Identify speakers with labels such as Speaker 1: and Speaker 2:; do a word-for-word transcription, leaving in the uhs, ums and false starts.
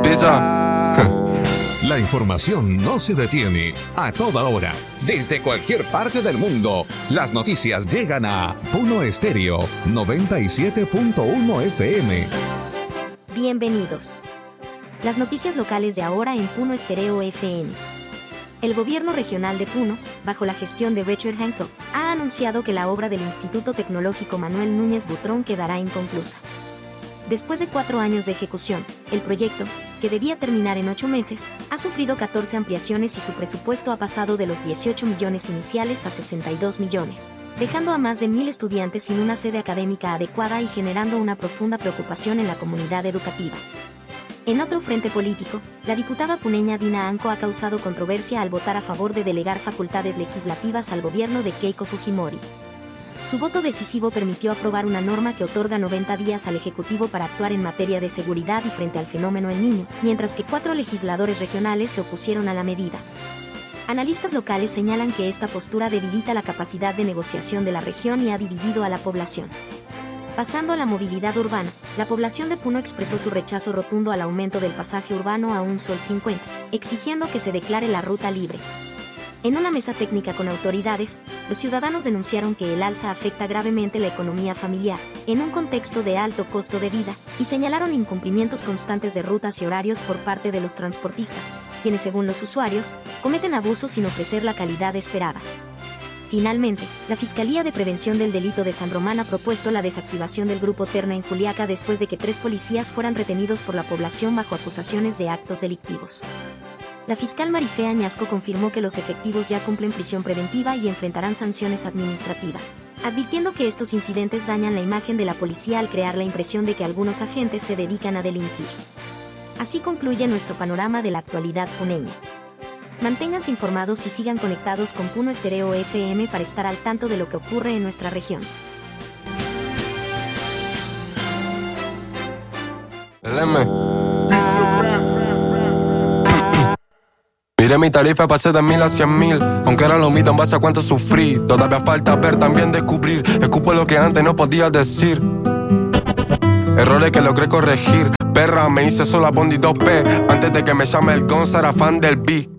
Speaker 1: Pizza.
Speaker 2: La información no se detiene. A toda hora, desde cualquier parte del mundo, las noticias llegan a Puno Estéreo noventa y siete punto uno F M.
Speaker 3: Bienvenidos. Las noticias locales de ahora en Puno Estéreo F M. El gobierno regional de Puno, bajo la gestión de Richard Hancock, ha anunciado que la obra del Instituto Tecnológico Manuel Núñez Butrón quedará inconclusa. Después de cuatro años de ejecución, el proyecto, que debía terminar en ocho meses, ha sufrido catorce ampliaciones y su presupuesto ha pasado de los dieciocho millones iniciales a sesenta y dos millones, dejando a más de mil estudiantes sin una sede académica adecuada y generando una profunda preocupación en la comunidad educativa. En otro frente político, la diputada puneña Dina Anco ha causado controversia al votar a favor de delegar facultades legislativas al gobierno de Keiko Fujimori. Su voto decisivo permitió aprobar una norma que otorga noventa días al Ejecutivo para actuar en materia de seguridad y frente al fenómeno El Niño, mientras que cuatro legisladores regionales se opusieron a la medida. Analistas locales señalan que esta postura debilita la capacidad de negociación de la región y ha dividido a la población. Pasando a la movilidad urbana, la población de Puno expresó su rechazo rotundo al aumento del pasaje urbano a un sol cincuenta, exigiendo que se declare la ruta libre. En una mesa técnica con autoridades, los ciudadanos denunciaron que el alza afecta gravemente la economía familiar, en un contexto de alto costo de vida, y señalaron incumplimientos constantes de rutas y horarios por parte de los transportistas, quienes según los usuarios, cometen abusos sin ofrecer la calidad esperada. Finalmente, la Fiscalía de Prevención del Delito de San Román ha propuesto la desactivación del Grupo Terna en Juliaca después de que tres policías fueran retenidos por la población bajo acusaciones de actos delictivos. La fiscal Marifé Añasco confirmó que los efectivos ya cumplen prisión preventiva y enfrentarán sanciones administrativas, advirtiendo que estos incidentes dañan la imagen de la policía al crear la impresión de que algunos agentes se dedican a delinquir. Así concluye nuestro panorama de la actualidad puneña. Manténganse informados y sigan conectados con Puno Estéreo F M para estar al tanto de lo que ocurre en nuestra región.
Speaker 1: El M. Miré mi tarifa, pasé de mil a cien mil. Aunque era lo mismo en base a cuánto sufrí. Todavía falta ver, también descubrir. Escupo lo que antes no podía decir. Errores que logré corregir. Perra, me hice sola Bondi dos P. Antes de que me llame el Gonza, era fan del B.